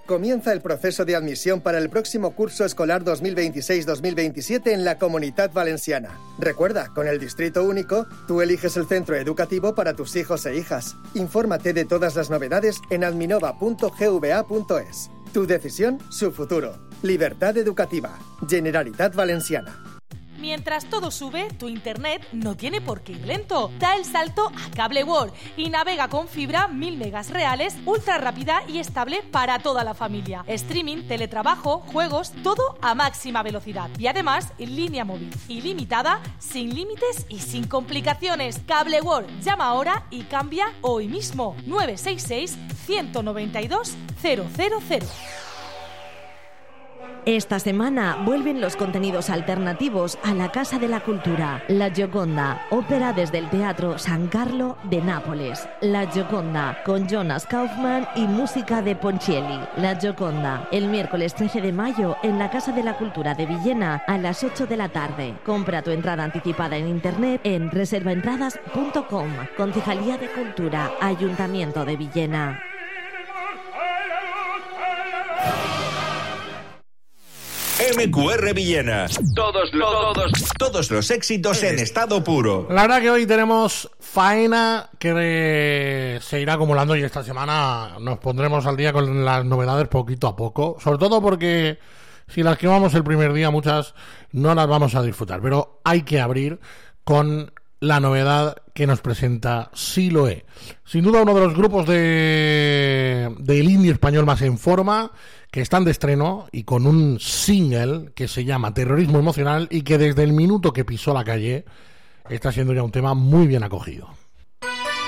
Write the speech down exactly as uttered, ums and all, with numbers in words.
Comienza el proceso de admisión para el próximo curso escolar dos mil veintiséis dos mil veintisiete en la Comunitat Valenciana. Recuerda, con el Distrito Único, tú eliges el centro educativo para tus hijos e hijas. Infórmate de todas las novedades en adminova punto gva punto es. Tu decisión, su futuro. Libertad educativa. Generalitat Valenciana. Mientras todo sube, tu internet no tiene por qué ir lento. Da el salto a Cable World y navega con fibra mil megas reales, ultra rápida y estable para toda la familia. Streaming, teletrabajo, juegos, todo a máxima velocidad. Y además, línea móvil ilimitada, sin límites y sin complicaciones. Cable World, llama ahora y cambia hoy mismo. nueve seis seis, uno nueve dos, cero cero cero. Esta semana vuelven los contenidos alternativos a la Casa de la Cultura. La Gioconda, ópera desde el Teatro San Carlo de Nápoles. La Gioconda, con Jonas Kaufmann y música de Ponchielli. La Gioconda, el miércoles trece de mayo en la Casa de la Cultura de Villena a las ocho de la tarde. Compra tu entrada anticipada en internet en reserva entradas punto com. Concejalía de Cultura, Ayuntamiento de Villena. M Q R Villena. Todos los, todos, todos los éxitos en estado puro. La verdad que hoy tenemos faena que se irá acumulando y esta semana nos pondremos al día con las novedades poquito a poco. Sobre todo porque si las quemamos el primer día, muchas no las vamos a disfrutar. Pero hay que abrir con la novedad que nos presenta Siloé. Sin duda uno de los grupos de del indie español más en forma, que están de estreno y con un single que se llama Terrorismo Emocional y que desde el minuto que pisó la calle está siendo ya un tema muy bien acogido.